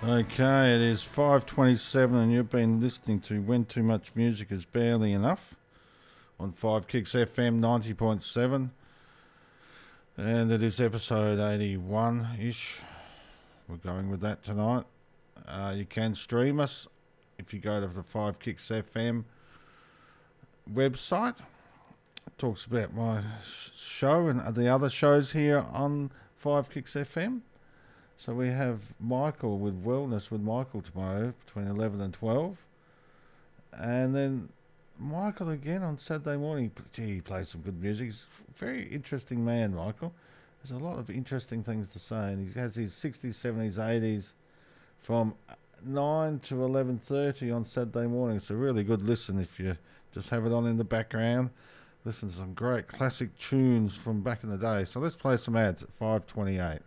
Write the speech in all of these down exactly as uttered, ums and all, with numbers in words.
Okay, it is five twenty-seven and you've been listening to When Too Much Music Is Barely Enough on five Kicks F M ninety point seven, and it is episode eighty-one-ish. We're going with that tonight. Uh, you can stream us if you go to the five Kicks F M website. It talks about my sh- show and the other shows here on five Kicks F M. So we have Michael with Wellness with Michael tomorrow between eleven and twelve. And then Michael again on Saturday morning. Gee, he plays some good music. He's a very interesting man, Michael. There's a lot of interesting things to say. And he has his sixties, seventies, eighties from nine to eleven thirty on Saturday morning. It's a really good listen if you just have it on in the background. Listen to some great classic tunes from back in the day. So let's play some ads at five twenty-eight.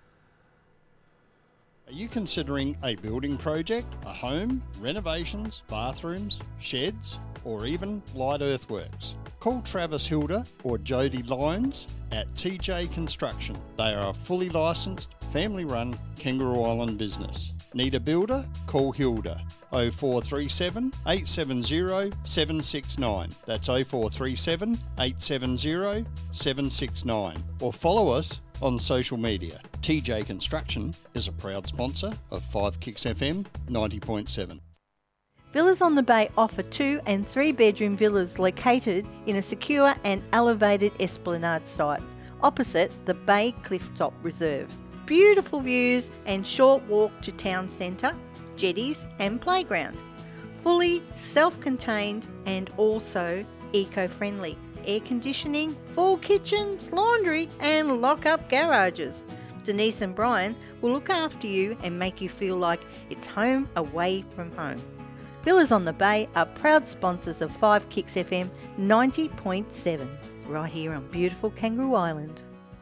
Are you considering a building project, a home, renovations, bathrooms, sheds, or even light earthworks? Call Travis Hilda or Jody Lyons at T J Construction. They are a fully licensed, family-run Kangaroo Island business. Need a builder? Call Hilda. oh four three seven, eight seven zero, seven six nine. That's oh four three seven, eight seven zero, seven six nine. Or follow us on social media. T J Construction is a proud sponsor of five Kicks F M ninety point seven. Villas on the Bay offer two and three bedroom villas located in a secure and elevated esplanade site opposite the Bay Clifftop Reserve. Beautiful views and short walk to town centre, jetties and playground. Fully self-contained and also eco-friendly. Air conditioning, full kitchens, laundry and lock-up garages. Denise and Brian will look after you and make you feel like it's home away from home. Villas on the Bay are proud sponsors of five Kicks F M ninety point seven, right here on beautiful Kangaroo Island.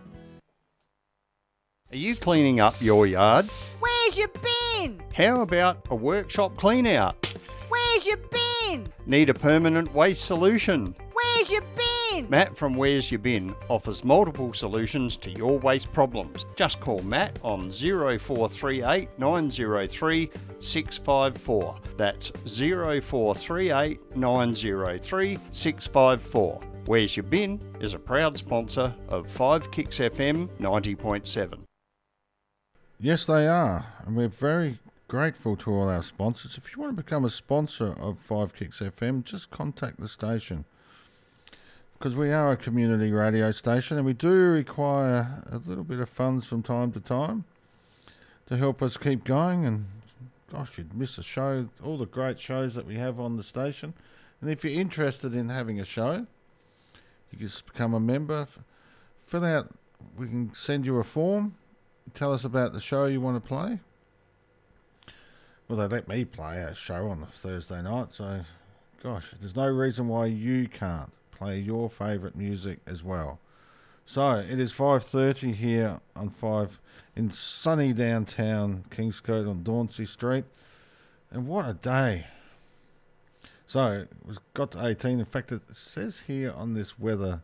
Are you cleaning up your yard? Where's your bin? How about a workshop clean out? Where's your bin? Need a permanent waste solution? Where's your bin? Matt from Where's Your Bin offers multiple solutions to your waste problems. Just call Matt on oh four three eight, nine oh three, six five four. That's oh four three eight, nine oh three, six five four. Where's Your Bin is a proud sponsor of five Kicks F M ninety point seven. Yes, they are. And we're very grateful to all our sponsors. If you want to become a sponsor of five Kicks F M, just contact the station. Because we are a community radio station and we do require a little bit of funds from time to time to help us keep going. And gosh, you'd miss a show, all the great shows that we have on the station. And if you're interested in having a show, you can just become a member, fill out, we can send you a form, tell us about the show you want to play. Well, they let me play a show on a Thursday night, so gosh, there's no reason why you can't play your favourite music as well. So it is five thirty here on five in sunny downtown Kingscote on Dauncey Street, and what a day. So it was got to eighteen. In fact, it says here on this weather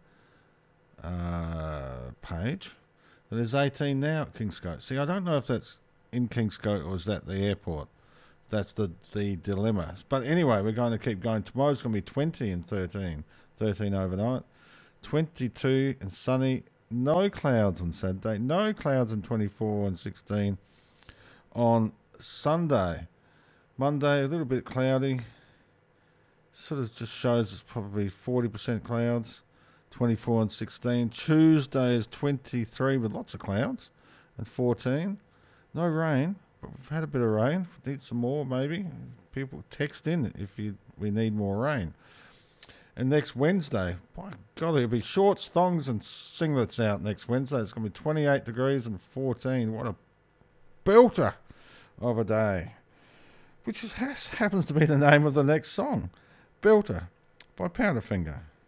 uh, page that it's eighteen now at Kingscote. See, I don't know if that's in Kingscote or is that the airport. That's the, the dilemma. But anyway, we're going to keep going. Tomorrow's going to be twenty and thirteen. thirteen overnight. twenty-two and sunny. No clouds on Saturday. No clouds on twenty-four and sixteen on Sunday. Monday, a little bit cloudy. Sort of just shows it's probably forty percent clouds. twenty-four and sixteen. Tuesday is twenty-three with lots of clouds and fourteen. No rain. But we've had a bit of rain. Need some more, maybe. People text in if you we need more rain. And next Wednesday, by God, there'll be shorts, thongs, and singlets out next Wednesday. It's going to be twenty-eight degrees and fourteen. What a belter of a day. Which is, happens to be the name of the next song. Belter by Powderfinger.